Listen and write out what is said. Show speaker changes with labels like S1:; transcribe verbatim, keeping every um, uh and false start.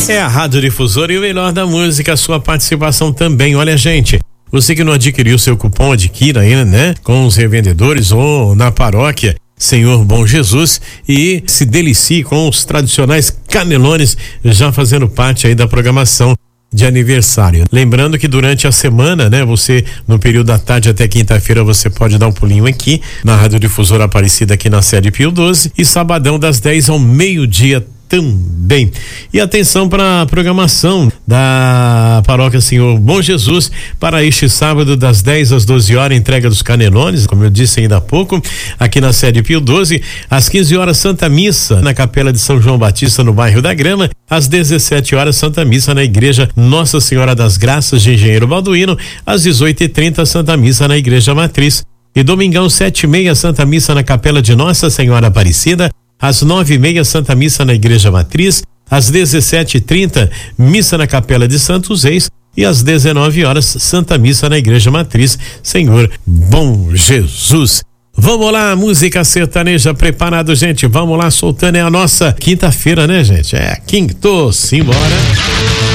S1: É a Rádio Difusora e o melhor da música, a sua participação também. Olha, gente, você que não adquiriu seu cupom, adquira aí, né? Com os revendedores ou na paróquia Senhor Bom Jesus e se delicie com os tradicionais canelones, já fazendo parte aí da programação de aniversário. Lembrando que durante a semana, né, você no período da tarde até quinta-feira você pode dar um pulinho aqui na Rádio Difusora Aparecida aqui na sede Pio doze e sabadão das dez ao meio-dia também. E atenção para a programação da Paróquia Senhor Bom Jesus para este sábado das dez às doze horas, entrega dos canelones, como eu disse ainda há pouco, aqui na sede Pio doze, às quinze horas Santa Missa na Capela de São João Batista no bairro da Grama, às dezessete horas Santa Missa na Igreja Nossa Senhora das Graças de Engenheiro Balduino, às dezoito e trinta Santa Missa na Igreja Matriz e domingão sete e meia Santa Missa na Capela de Nossa Senhora Aparecida, às nove e meia Santa Missa na Igreja Matriz, às dezessete e trinta Missa na Capela de Santos Reis e às dezenove horas Santa Missa na Igreja Matriz Senhor Bom Jesus. Vamos lá, música sertaneja preparado, gente, vamos lá, soltando, é a nossa quinta-feira, né, gente? É, quinto, simbora.